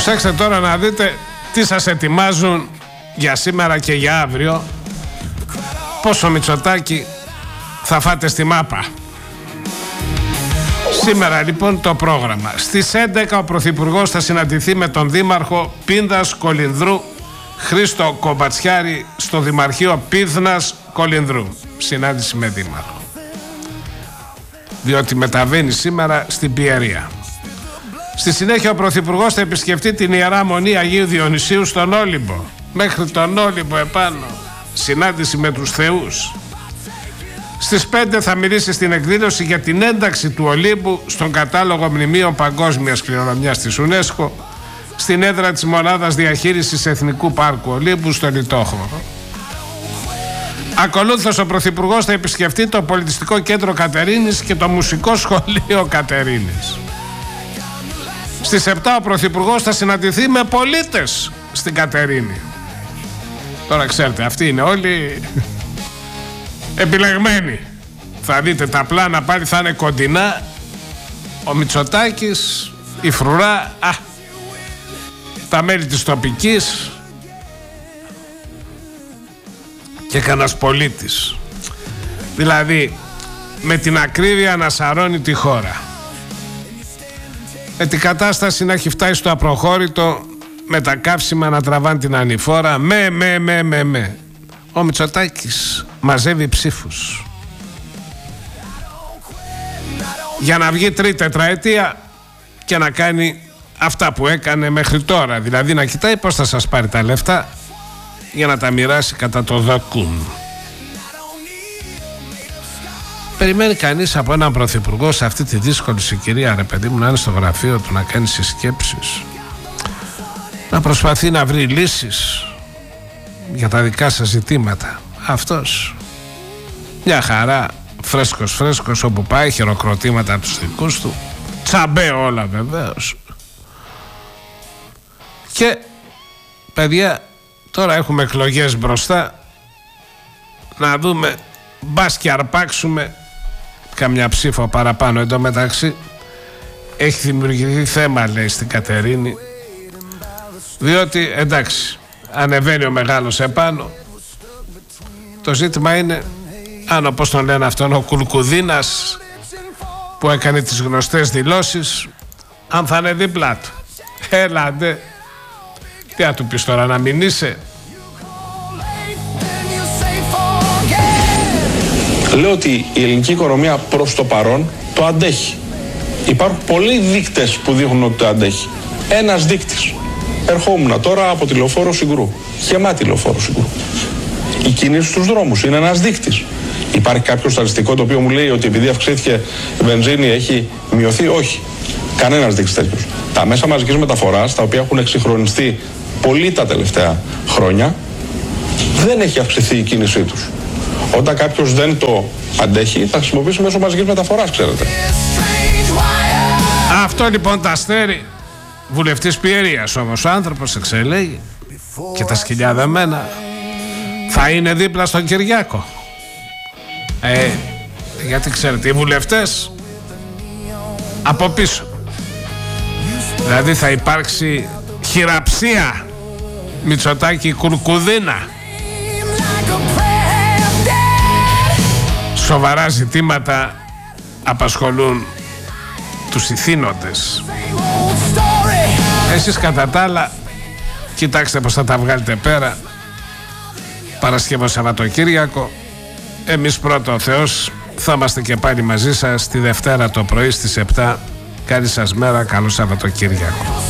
Προσέξτε τώρα να δείτε τι σας ετοιμάζουν για σήμερα και για αύριο. Πόσο Μητσοτάκη θα φάτε στη μάπα. Σήμερα λοιπόν το πρόγραμμα. Στις 11 ο Πρωθυπουργός θα συναντηθεί με τον Δήμαρχο Πίνδας Κολυνδρού Χρήστο Κομπατσιάρη στο Δημαρχείο Πίνδας Κολυνδρού. Συνάντηση με Δήμαρχο. Διότι μεταβαίνει σήμερα στην Πιερία. Στη συνέχεια ο Πρωθυπουργός θα επισκεφτεί την Ιερά Μονή Αγίου Διονυσίου στον Όλυμπο. Μέχρι τον Όλυμπο επάνω. Συνάντηση με τους θεούς. Στις 5 θα μιλήσει στην εκδήλωση για την ένταξη του Ολύμπου στον κατάλογο μνημείων παγκόσμιας κληρονομιάς της UNESCO, στην έδρα της Μονάδας Διαχείρισης Εθνικού Πάρκου Ολύμπου στο Λιτόχωρο. Ακολούθως ο Πρωθυπουργός θα επισκεφτεί το Πολιτιστικό Κέντρο Κατερίνης και το Μουσικό Σχολείο Κατερίνης. Στις 7 ο Πρωθυπουργός θα συναντηθεί με πολίτες στην Κατερίνη. Τώρα ξέρετε, αυτοί είναι όλοι επιλεγμένοι. Θα δείτε τα πλάνα πάλι θα είναι κοντινά. Ο Μητσοτάκης, η Φρουρά, τα μέλη της τοπικής και κανένας πολίτης. Δηλαδή με την ακρίβεια να σαρώνει τη χώρα. Με την κατάσταση να έχει φτάσει στο απροχώρητο, με τα καύσιμα να τραβάνε την ανηφόρα. Ο Μητσοτάκης μαζεύει ψήφους για να βγει τρίτη τετραετία και να κάνει αυτά που έκανε μέχρι τώρα. Δηλαδή να κοιτάει πώς θα σας πάρει τα λεφτά για να τα μοιράσει κατά το δοκούν. Περιμένει κανείς από έναν πρωθυπουργό σε αυτή τη δύσκολη συγκυρία, ρε παιδί μου, να είναι στο γραφείο του, να κάνει συσκέψεις, να προσπαθεί να βρει λύσεις για τα δικά σας ζητήματα? Αυτός μια χαρά, φρέσκος όπου πάει, χειροκροτήματα από τους δικούς του, τσαμπέ όλα βεβαίως. Και παιδιά, τώρα έχουμε εκλογές μπροστά, να δούμε, μπας και αρπάξουμε καμιά ψήφο παραπάνω. Εν τω μεταξύ έχει δημιουργηθεί θέμα, λέει, στην Κατερίνη, διότι εντάξει, ανεβαίνει ο μεγάλος επάνω. Το ζήτημα είναι αν, όπως τον λένε αυτόν, ο Κουλκουδίνας που έκανε τις γνωστές δηλώσεις, αν θα είναι δίπλα του. Έλαντε, τι θα του πεις τώρα, να μην είσαι? Λέω ότι η ελληνική οικονομία προς το παρόν το αντέχει. Υπάρχουν πολλοί δείκτες που δείχνουν ότι το αντέχει. Ένας δείκτης. Ερχόμουν τώρα από τη Λεωφόρο Συγκρού. Γεμάτη Λεωφόρο Συγκρού. Η κίνηση στους δρόμους είναι ένας δείκτης. Υπάρχει κάποιο στατιστικό το οποίο μου λέει ότι επειδή αυξήθηκε η βενζίνη έχει μειωθεί? Όχι. Κανένας δείκτης τέτοιος. Τα μέσα μαζικής μεταφοράς, τα οποία έχουν εξυγχρονιστεί πολύ τα τελευταία χρόνια, δεν έχει αυξηθεί η κίνησή τους. Όταν κάποιος δεν το αντέχει, θα χρησιμοποιήσει μέσω μαζικής μεταφοράς, ξέρετε. Αυτό λοιπόν τα Αστέρι, βουλευτής Πιερίας όμως ο άνθρωπος, εξελέγει και τα σκυλιά δεμένα. Θα είναι δίπλα στον Κυριάκο. Γιατί ξέρετε, οι βουλευτές από πίσω. Δηλαδή θα υπάρξει χειραψία Μητσοτάκη Κουρκουδίνα. Σοβαρά ζητήματα απασχολούν τους ηθήνοντες. Εσείς κατά τα άλλα κοιτάξτε πως θα τα βγάλετε πέρα. Παρασκευό Σαββατοκύριακο. Εμείς πρώτο ο Θεός θα είμαστε και πάλι μαζί σας τη Δευτέρα το πρωί στις 7. Καλή σας μέρα, καλό Σαββατοκύριακο.